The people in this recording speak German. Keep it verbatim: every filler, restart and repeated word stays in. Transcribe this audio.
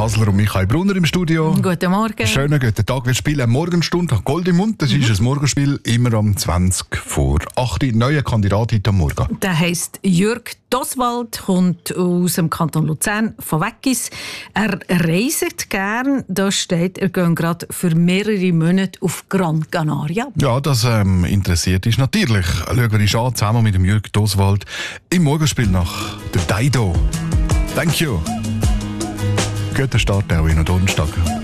Basler und Michael Brunner im Studio. Guten Morgen. Schönen guten Tag. Wir spielen Morgenstunde Gold im Mund. Das mhm. ist ein Morgenspiel, immer um zwanzig vor acht. Neuer Kandidat heute am Morgen. Der heisst Jürg Doswald, kommt aus dem Kanton Luzern von Weggis. Er reist gern. Da steht, er geht gerade für mehrere Monate auf Gran Canaria. Ja, das ähm, interessiert ist natürlich. Schauen wir uns an, zusammen mit dem Jürg Doswald im Morgenspiel nach der Dido. Thank you. Guten Start auch in den Donnerstag.